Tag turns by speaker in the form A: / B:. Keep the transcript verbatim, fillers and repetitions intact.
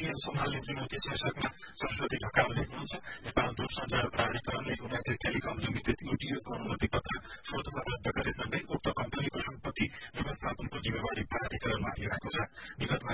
A: TN सम्हाल्ने चुनौती शीर्षकमा सरस्वती ढकाल लेख्नुहुन्छ। नेपाल दूरसञ्चार प्राधिकरणले युनाइटेड टेलिकम लिमिटेड युटिएको अनुमति पत्र स्वतः रद्द गरेसँगै उक्त कम्पनीको सम्पत्ति व्यवस्थापनको जिम्मेवारी प्राधिकरणमा दिएको छ। विगतमा